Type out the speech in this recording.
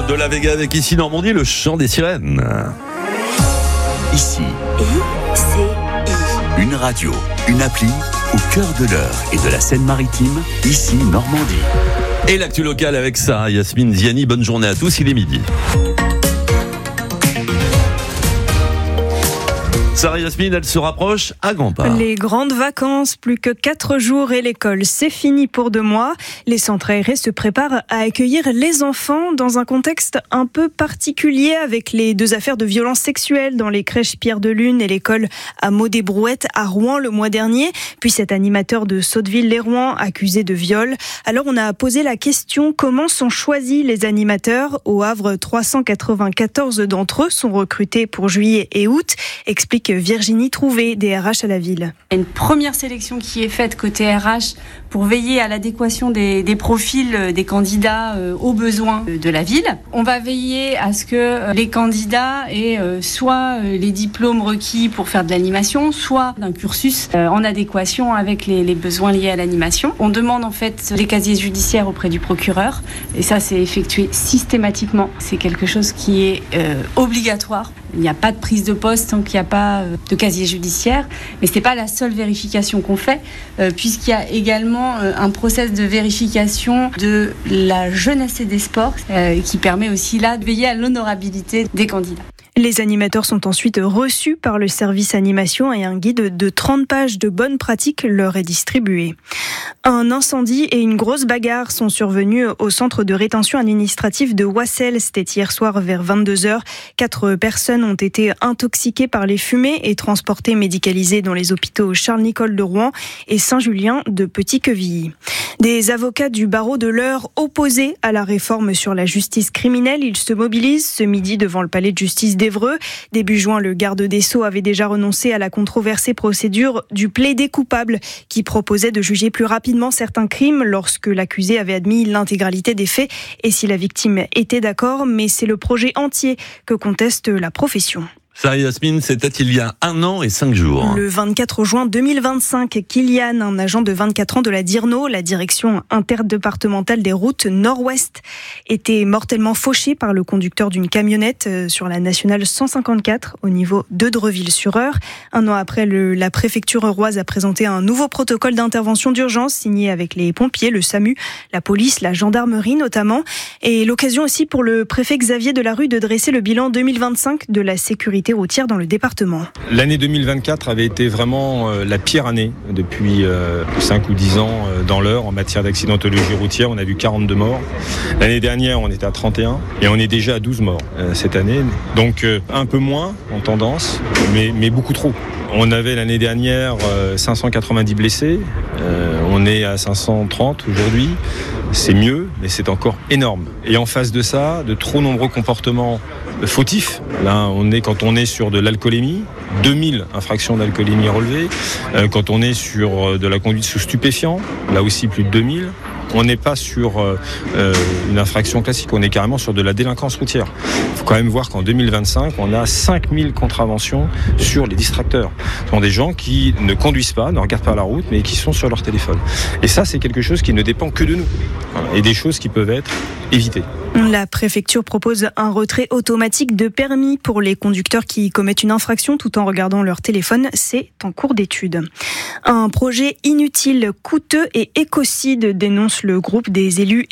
de la Vega avec ici Normandie, le chant des sirènes. Ici, ICI. une radio, une appli au cœur de l'Eure et de la Seine-Maritime, ici Normandie. Et l'actu locale avec ça, Yasmine Ziani, bonne journée à tous, il est midi. Sarah Yasmine, elle se rapproche à grands pas. Les grandes vacances, plus que 4 jours et l'école, c'est fini pour 2 mois. Les centres aérés se préparent à accueillir les enfants dans un contexte un peu particulier avec les 2 affaires de violences sexuelles dans les crèches Pierre de Lune et l'école Hameau des Brouettes à Rouen le mois dernier. Puis cet animateur de Sotteville-les-Rouen accusé de viol. Alors on a posé la question, comment sont choisis les animateurs ? Au Havre, 394 d'entre eux sont recrutés pour juillet et août, explique Virginie Trouvé, DRH à la ville. Il y a une première sélection qui est faite côté RH pour veiller à l'adéquation des profils des candidats aux besoins de la ville. On va veiller à ce que les candidats aient soit les diplômes requis pour faire de l'animation, soit d'un cursus en adéquation avec les besoins liés à l'animation. On demande en fait les casiers judiciaires auprès du procureur et ça c'est effectué systématiquement. C'est quelque chose qui est obligatoire. Il n'y a pas de prise de poste tant qu'il n'y a pas de casier judiciaire, mais ce n'est pas la seule vérification qu'on fait, puisqu'il y a également un process de vérification de la jeunesse et des sports, qui permet aussi là de veiller à l'honorabilité des candidats. Les animateurs sont ensuite reçus par le service animation et un guide de 30 pages de bonnes pratiques leur est distribué. Un incendie et une grosse bagarre sont survenus au centre de rétention administrative de Wassel. C'était hier soir vers 22h. 4 personnes ont été intoxiquées par les fumées et transportées médicalisées dans les hôpitaux Charles-Nicolle de Rouen et Saint-Julien de Petit-Quevilly. Des avocats du barreau de l'Eure opposés à la réforme sur la justice criminelle, ils se mobilisent ce midi devant le palais de justice d'Évreux. Début juin, le garde des Sceaux avait déjà renoncé à la controversée procédure du plaidé coupable qui proposait de juger plus rapidement certains crimes lorsque l'accusé avait admis l'intégralité des faits et si la victime était d'accord, mais c'est le projet entier que conteste la profession. Sarah Yasmine, c'était il y a 1 an et 5 jours. Le 24 juin 2025, Kylian, un agent de 24 ans de la DIRNO, la direction interdépartementale des routes nord-ouest, était mortellement fauché par le conducteur d'une camionnette sur la nationale 154 au niveau de Dreville-sur-Eure. 1 an après, la préfecture euroise a présenté un nouveau protocole d'intervention d'urgence signé avec les pompiers, le SAMU, la police, la gendarmerie notamment. Et l'occasion aussi pour le préfet Xavier Delarue de dresser le bilan 2025 de la sécurité routière dans le département. L'année 2024 avait été vraiment la pire année depuis 5 ou 10 ans dans l'Eure en matière d'accidentologie routière. On a vu 42 morts. L'année dernière, on était à 31 et on est déjà à 12 morts cette année. Donc un peu moins en tendance, mais beaucoup trop. On avait l'année dernière 590 blessés. On est à 530 aujourd'hui. C'est mieux, mais c'est encore énorme. Et en face de ça, de trop nombreux comportements fautifs. Là, quand on est sur de l'alcoolémie, 2000 infractions d'alcoolémie relevées. Quand on est sur de la conduite sous stupéfiants, là aussi plus de 2000. On n'est pas sur une infraction classique, on est carrément sur de la délinquance routière. Il faut quand même voir qu'en 2025, on a 5000 contraventions sur les distracteurs. Ce sont des gens qui ne conduisent pas, ne regardent pas la route, mais qui sont sur leur téléphone. Et ça, c'est quelque chose qui ne dépend que de nous. Et des choses qui peuvent être évitées. La préfecture propose un retrait automatique de permis pour les conducteurs qui commettent une infraction tout en regardant leur téléphone. C'est en cours d'étude. Un projet inutile, coûteux et écocide dénonce le groupe des élus